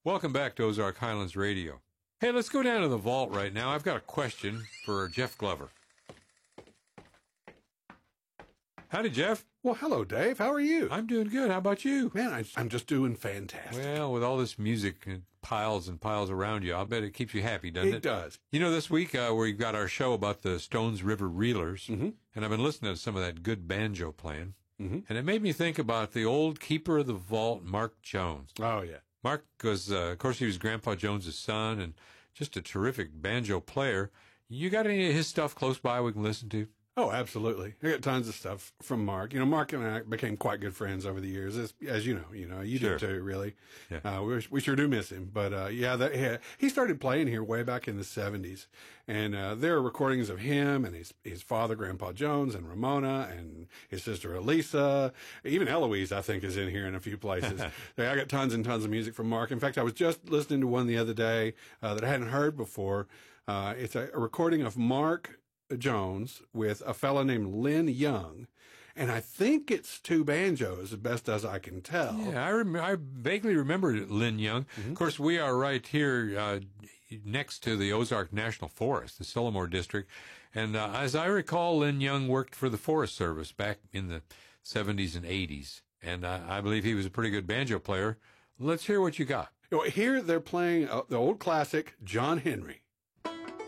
Welcome back to Ozark Highlands Radio. Hey, let's go down to the vault right now. I've got a question for Jeff Glover. Howdy, Jeff. Well, hello, Dave. How are you? I'm doing good. How about you? Man, I'm just doing fantastic. Well, with all this music and piles around you, I'll bet it keeps you happy, doesn't it? It does. You know, this week we've got our show about the Stones River Reelers, and I've been listening to some of that good banjo playing, and it made me think about the old keeper of the vault, Mark Jones. Oh, yeah. Mark was, of course, he was Grandpa Jones's son and just a terrific banjo player. You got any of his stuff close by we can listen to? Oh, absolutely. I got tons of stuff from Mark. You know, Mark and I became quite good friends over the years, as you know. You Sure. did too, really. Yeah. We sure do miss him. But, he started playing here way back in the 70s. And there are recordings of him and his father, Grandpa Jones, and Ramona, and his sister, Elisa. Even Eloise, I think, is in here in a few places. I got tons and tons of music from Mark. In fact, I was just listening to one the other day that I hadn't heard before. It's a recording of Mark Jones with a fellow named Lynn Young, and I think it's two banjos, as best as I can tell. Yeah, I vaguely remember Lynn Young. Of course, we are right here next to the Ozark National Forest, the Sillamore District, and as I recall, Lynn Young worked for the Forest Service back in the 70s and 80s, and I believe he was a pretty good banjo player. Let's hear what you got. Here they're playing the old classic, John Henry.